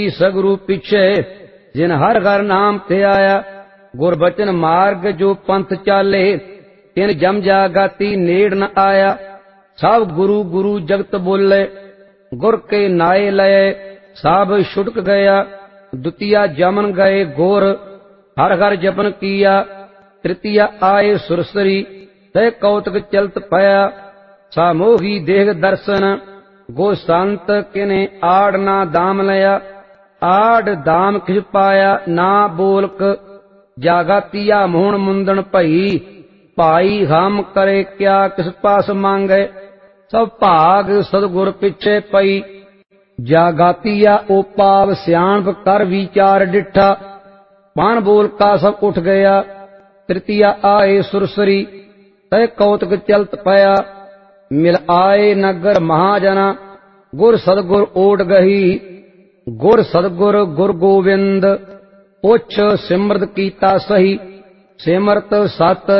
सगुरु पिछे जिन हर हर नाम ते आया। गुरबचन मार्ग जो पंथ चाले तिन जम जागाती नेड़ न आया। सब गुरु गुरु जगत बोले गुर के नाए लये सब छुटक गया। द्वितीया जमन गए गोर हर हर जपन किया। तृतीया आए सुरसरी तय कौतक चलत पया। सामोही देह दर्शन गो संत किने आड़ ना दाम लया। आड़ दाम किस पाया ना बोलक जागातिया मोहन मुंदन भई। भाई हम करे क्या किस पास मांगे सब भाग सदगुर पिछे पई। जागातिया ओपाव सियाणप कर विचार डिठा। पान बोल का सब उठ गया। तृतीया आए सुरसरी तय कौतक चलत पया। मिल आए नगर महाजना गुर सदगुर ओट गही। गुर सदगुर गुर गोविंद पुछ सिमरत कीता सही। सिमरत सत